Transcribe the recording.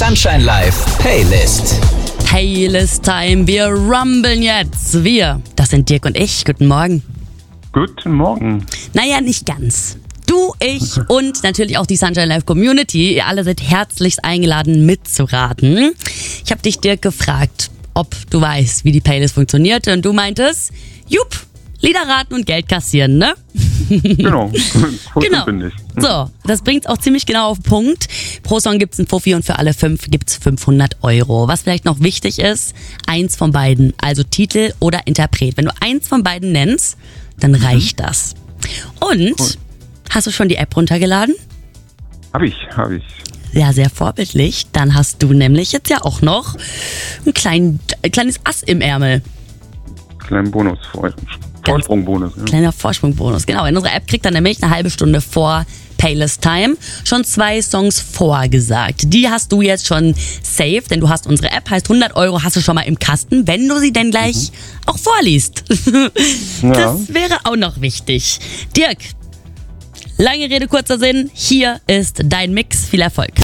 Sunshine Live Playlist. Playlist Time. Wir rumbeln jetzt. Wir, das sind Dirk und ich. Guten Morgen. Guten Morgen. Naja, nicht ganz. Du, ich und natürlich auch die Sunshine Live Community. Ihr alle seid herzlichst eingeladen mitzuraten. Ich habe dich, Dirk, gefragt, ob du weißt, wie die Playlist funktioniert. Und du meintest, jupp, Lieder raten und Geld kassieren, ne? Genau, Genau. bin ich. So, das bringt's auch ziemlich genau auf den Punkt. Pro Song gibt's einen Fuffi und für alle 5 gibt's 500 €. Was vielleicht noch wichtig ist, eins von beiden, also Titel oder Interpret. Wenn du eins von beiden nennst, dann reicht das. Und, Cool. Hast du schon die App runtergeladen? Hab ich. Ja, sehr vorbildlich. Dann hast du nämlich jetzt ja auch noch ein kleines Ass im Ärmel. Kleinen Bonus, Vorsprungbonus. Ja. Kleiner Vorsprungbonus, genau. In unserer App kriegt dann nämlich eine halbe Stunde vor Playlist Time schon 2 Songs vorgesagt. Die hast du jetzt schon safe, denn du hast unsere App, heißt 100 € hast du schon mal im Kasten, wenn du sie denn gleich auch vorliest. Das wäre auch noch wichtig. Dirk, lange Rede, kurzer Sinn, hier ist dein Mix. Viel Erfolg.